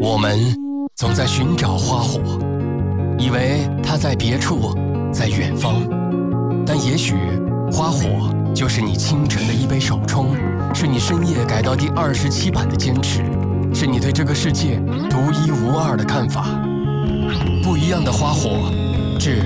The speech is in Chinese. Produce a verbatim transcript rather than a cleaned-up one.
我们总在寻找花火，以为它在别处，在远方。但也许花火就是你清晨的一杯手冲，是你深夜改到第二十七版的坚持，是你对这个世界独一无二的看法。不一样的花火，致